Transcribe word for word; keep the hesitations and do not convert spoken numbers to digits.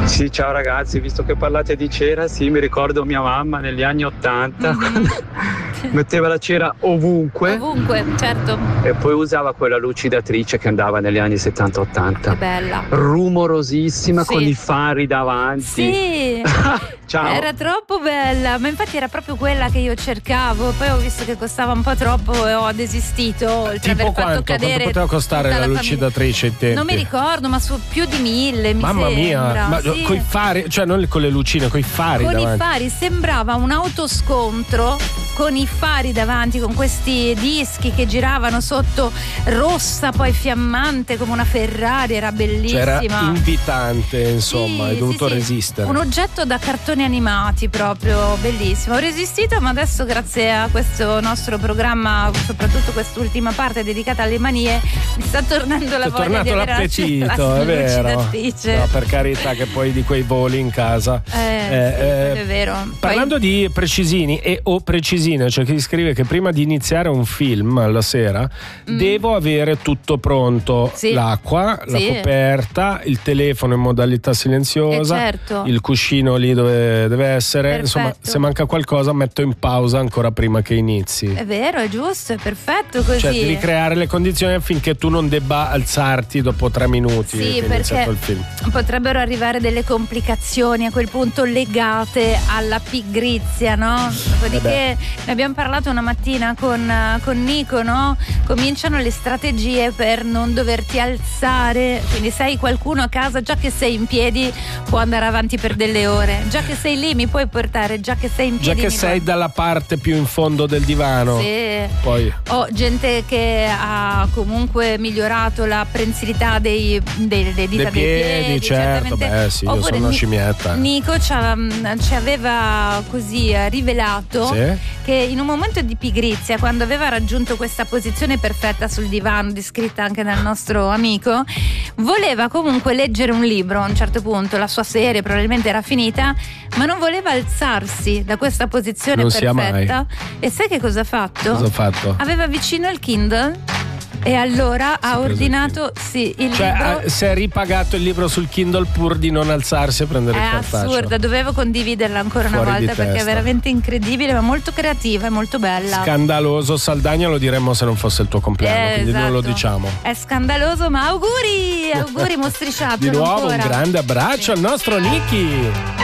Sì, ciao ragazzi, visto che parlate di cera, sì, mi ricordo mia mamma negli anni ottanta Mm-hmm. metteva la cera ovunque. Ovunque, certo. E poi usava quella lucidatrice che andava negli anni settanta ottanta. Che bella. Rumorosissima, Sì. con i fari davanti. Sì. Ciao. Era troppo bella, ma infatti era proprio quella che io cercavo. Poi ho visto che costava un po' troppo e ho desistito. Oltre Tipo aver fatto quanto? cadere Quanto poteva costare tutta la famiglia. lucidatrice ai tempi? Non mi ricordo, ma su più di mille, mi Mamma sembra. mia, ma Sì. coi fari, cioè non con le lucine, coi fari Con davanti. i fari, sembrava un autoscontro con i fari davanti, con questi dischi che giravano sotto, rossa poi fiammante come una Ferrari, era bellissima. Cioè era invitante, insomma, Sì, hai dovuto sì, sì. resistere. Un oggetto da cartoni animati, proprio bellissimo. Ho resistito, ma adesso grazie a questo nostro programma, soprattutto quest'ultima parte dedicata alle manie, mi sta tornando la È voglia di tornato avere l'appetito, la è vero. lucidatrice. No, per carità, che poi di quei voli in casa. Eh, Eh, sì, eh, è vero. Parlando Poi, di precisini e o precisine, cioè chi scrive che prima di iniziare un film alla sera Mm. devo avere tutto pronto, Sì. l'acqua, la Sì. coperta, il telefono in modalità silenziosa, Eh, certo. il cuscino lì dove deve essere. Perfetto. Insomma, se manca qualcosa metto in pausa ancora prima che inizi. è vero, è giusto, è perfetto così. Cioè devi creare le condizioni affinché tu non debba alzarti dopo tre minuti Sì, che è iniziato perché il film. potrebbero arrivare delle complicazioni a quel punto legate alla pigrizia, no? Dopodiché Eh ne abbiamo parlato una mattina con, con Nico, no? Cominciano le strategie per non doverti alzare, quindi se hai qualcuno a casa, già che sei in piedi può andare avanti per delle ore, già che sei lì mi puoi portare, già che sei in Già piedi che mi sei puoi... dalla parte più in fondo del divano. Sì. Poi O gente che ha comunque migliorato la prensilità dei, dei, dei dita dei dei piedi, piedi, certo, certamente. beh sì, io Oppure sono una Ni- scimmietta. Nico ci, ha- ci aveva così eh, rivelato Sì? che in un momento di pigrizia, quando aveva raggiunto questa posizione perfetta sul divano, descritta anche dal nostro amico, voleva comunque leggere un libro. A un certo punto la sua serie probabilmente era finita, ma non voleva alzarsi da questa posizione Non sia perfetta. E sai che cosa ha fatto? Cosa ho fatto? Aveva vicino il Kindle e allora ha ordinato sì, il Cioè, libro. eh, si è ripagato il libro sul Kindle pur di non alzarsi e prendere È il cartaceo. assurda, dovevo condividerla ancora una Fuori di volta perché è testa. veramente incredibile, ma molto creativa e molto bella. Scandaloso, Saldagna lo diremmo se non fosse il tuo compleanno, Eh, quindi non lo esatto. diciamo. È scandaloso, ma auguri! Auguri mostriciato Di nuovo ancora. un grande abbraccio al nostro Nicky.